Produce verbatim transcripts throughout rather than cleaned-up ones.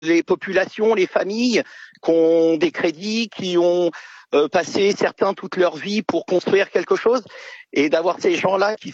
les populations, les familles qui ont des crédits, qui ont euh, passé certains toute leur vie pour construire quelque chose, et d'avoir ces gens-là qui se...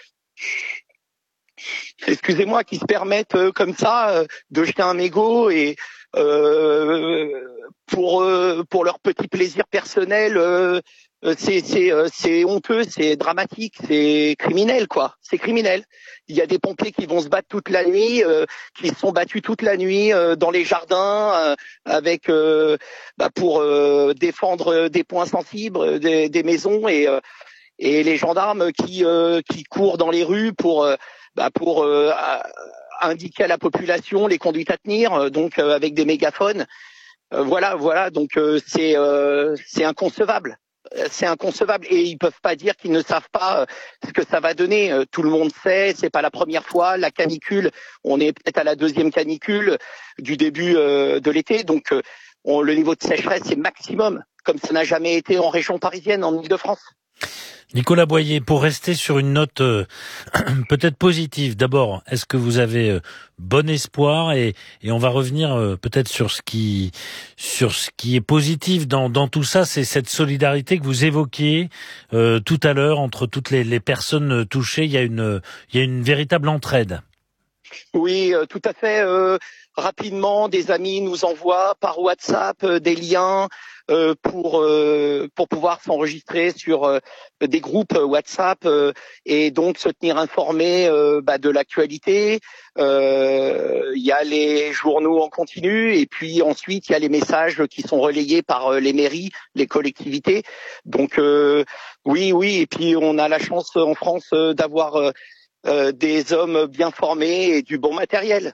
excusez-moi, qui se permettent euh, comme ça euh, de jeter un mégot et euh, pour euh, pour leur petit plaisir personnel, euh, c'est c'est euh, c'est honteux, c'est dramatique, c'est criminel quoi, c'est criminel. Il y a des pompiers qui vont se battre toute la nuit, euh, qui se sont battus toute la nuit euh, dans les jardins euh, avec euh, bah, pour euh, défendre des points sensibles, des, des maisons, et euh, et les gendarmes qui euh, qui courent dans les rues pour euh, bah, pour euh, indiquer à la population les conduites à tenir, donc euh, avec des mégaphones. Euh, voilà, voilà, donc euh, c'est euh, c'est inconcevable. C'est inconcevable, et ils peuvent pas dire qu'ils ne savent pas ce que ça va donner. Tout le monde sait, c'est pas la première fois. La canicule, on est peut-être à la deuxième canicule du début euh, de l'été, donc euh, on, le niveau de sécheresse est maximum, comme ça n'a jamais été en région parisienne, en Île-de-France. Nicolas Boyer, pour rester sur une note euh, peut-être positive, d'abord, est-ce que vous avez euh, bon espoir, et, et on va revenir euh, peut-être sur ce qui sur ce qui est positif dans, dans tout ça, c'est cette solidarité que vous évoquiez euh, tout à l'heure entre toutes les, les personnes touchées. Il y a une il y a une véritable entraide. Oui, euh, tout à fait. Euh, rapidement, des amis nous envoient par WhatsApp euh, des liens euh, pour euh, pour pouvoir s'enregistrer sur euh, des groupes WhatsApp euh, et donc se tenir informé euh, bah, de l'actualité. Euh, il y a les journaux en continu, et puis ensuite il y a les messages qui sont relayés par euh, les mairies, les collectivités. Donc euh, oui, oui. Et puis on a la chance en France euh, d'avoir euh, Euh, des hommes bien formés et du bon matériel.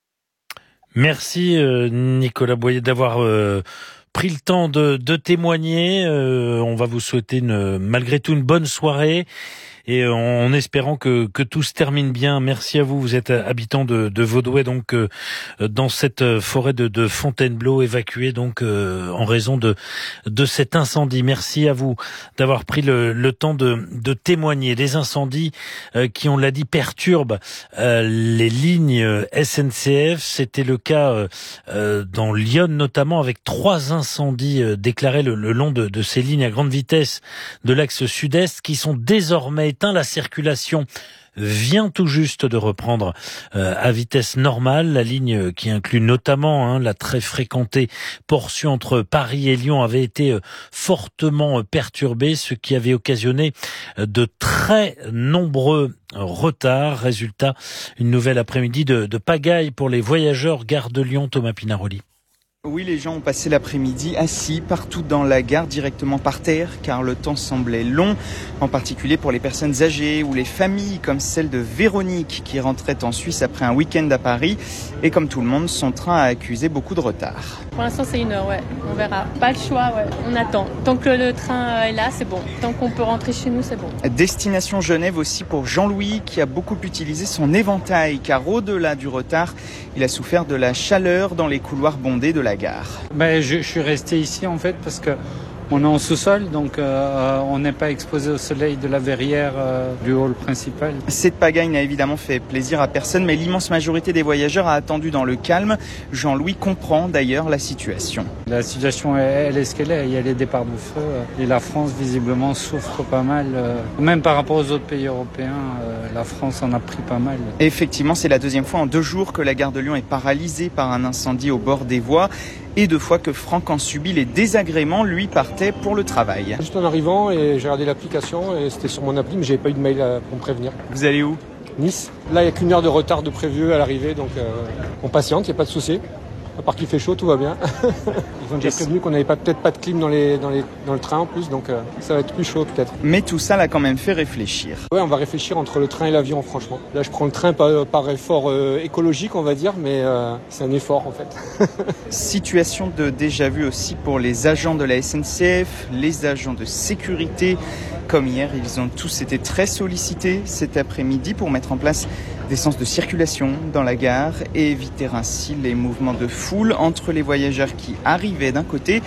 Merci euh, Nicolas Boyer d'avoir euh, pris le temps de, de témoigner. Euh, on va vous souhaiter une, malgré tout une bonne soirée, et en, en espérant que, que tout se termine bien. Merci à vous. Vous êtes habitant de, de Vaudouet, donc euh, dans cette forêt de, de Fontainebleau, évacuée donc euh, en raison de de cet incendie. Merci à vous d'avoir pris le, le temps de, de témoigner. Des incendies euh, qui, on l'a dit, perturbent euh, les lignes S N C F. C'était le cas euh, euh, dans Lyon notamment, avec trois incendies euh, déclarés le, le long de, de ces lignes à grande vitesse de l'axe sud-est, qui sont désormais éteint. La circulation vient tout juste de reprendre euh, à vitesse normale. La ligne qui inclut notamment hein, la très fréquentée portion entre Paris et Lyon avait été euh, fortement euh, perturbée, ce qui avait occasionné euh, de très nombreux retards. Résultat, une nouvelle après-midi de, de pagaille pour les voyageurs. Gare de Lyon, Thomas Pinaroli. Oui, les gens ont passé l'après-midi assis partout dans la gare, directement par terre, car le temps semblait long, en particulier pour les personnes âgées ou les familles comme celle de Véronique qui rentrait en Suisse après un week-end à Paris. Et comme tout le monde, son train a accusé beaucoup de retard. Pour l'instant, c'est une heure, ouais. On verra. Pas le choix, ouais. On attend. Tant que le train est là, c'est bon. Tant qu'on peut rentrer chez nous, c'est bon. Destination Genève aussi pour Jean-Louis, qui a beaucoup utilisé son éventail, car au-delà du retard, il a souffert de la chaleur dans les couloirs bondés de la gare. Ben, je, je suis resté ici en fait parce que on est en sous-sol, donc euh, on n'est pas exposé au soleil de la verrière euh, du hall principal. Cette pagaille n'a évidemment fait plaisir à personne, mais l'immense majorité des voyageurs a attendu dans le calme. Jean-Louis comprend d'ailleurs la situation. La situation, elle est ce qu'elle est. Il y a les départs de feu et la France visiblement souffre pas mal. Même par rapport aux autres pays européens, la France en a pris pas mal. Effectivement, c'est la deuxième fois en deux jours que la gare de Lyon est paralysée par un incendie au bord des voies. Et deux fois que Franck en subit les désagréments, lui partait pour le travail. Juste en arrivant, et j'ai regardé l'application et c'était sur mon appli, mais j'avais pas eu de mail pour me prévenir. Vous allez où ? Nice. Là, il n'y a qu'une heure de retard de prévu à l'arrivée, donc euh, on patiente, il n'y a pas de souci. À part qu'il fait chaud, tout va bien. Ils ont déjà prévenu qu'on n'avait pas, peut-être pas de clim dans, les, dans, les, dans le train en plus, donc euh, ça va être plus chaud peut-être. Mais tout ça l'a quand même fait réfléchir. Ouais, on va réfléchir entre le train et l'avion, franchement. Là, je prends le train par, par effort euh, écologique, on va dire, mais euh, c'est un effort en fait. Situation de déjà-vu aussi pour les agents de la S N C F, les agents de sécurité. Comme hier, ils ont tous été très sollicités cet après-midi pour mettre en place des sens de circulation dans la gare et éviter ainsi les mouvements de foule entre les voyageurs qui arrivaient d'un côté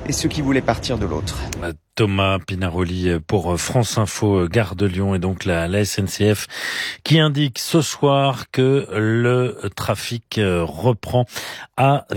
et ceux qui voulaient partir de l'autre. Thomas Pinaroli pour France Info, Gare de Lyon, et donc la, la S N C F qui indique ce soir que le trafic reprend à